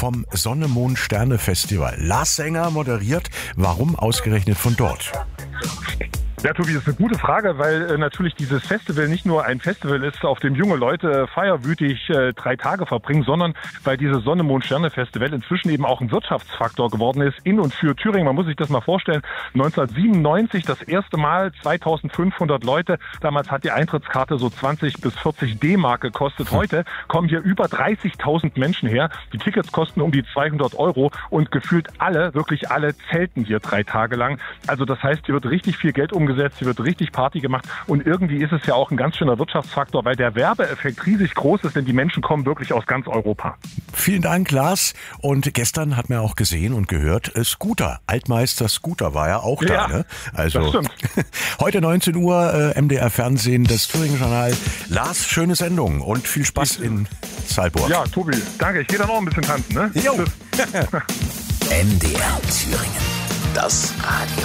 vom Sonne-Mond-Sterne-Festival. Lars Sänger moderiert. Warum ausgerechnet von dort? Ja, Tobi, das ist eine gute Frage, weil natürlich dieses Festival nicht nur ein Festival ist, auf dem junge Leute feierwütig 3 Tage verbringen, sondern weil dieses Sonne-Mond-Sterne-Festival inzwischen eben auch ein Wirtschaftsfaktor geworden ist in und für Thüringen. Man muss sich das mal vorstellen, 1997 das erste Mal 2500 Leute. Damals hat die Eintrittskarte so 20 bis 40 D-Mark gekostet. Heute kommen hier über 30.000 Menschen her. Die Tickets kosten um die 200 € und gefühlt alle, wirklich alle zelten hier 3 Tage lang. Also das heißt, hier wird richtig viel Geld umgesetzt, hier wird richtig Party gemacht und irgendwie ist es ja auch ein ganz schöner Wirtschaftsfaktor, weil der Werbeeffekt riesig groß ist, denn die Menschen kommen wirklich aus ganz Europa. Vielen Dank, Lars. Und gestern hat man auch gesehen und gehört, Scooter, Altmeister Scooter war ja auch da. Ne? Also das stimmt. Heute 19 Uhr, MDR Fernsehen, das Thüringen-Journal. Lars, schöne Sendung und viel Spaß in Salzburg. Ja, Tobi, danke. Ich gehe dann auch ein bisschen tanzen. Ne? Jo. MDR Thüringen, das Radio.